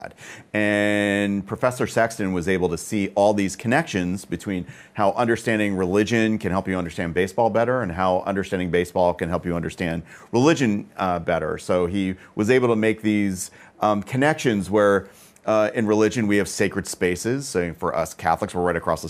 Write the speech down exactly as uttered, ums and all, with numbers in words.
And Professor Sexton was able to see all these connections between how understanding religion can help you understand baseball better and how understanding baseball can help you understand religion uh, better. So he was able to make these um, connections where uh, in religion we have sacred spaces. So for us Catholics, we're right across the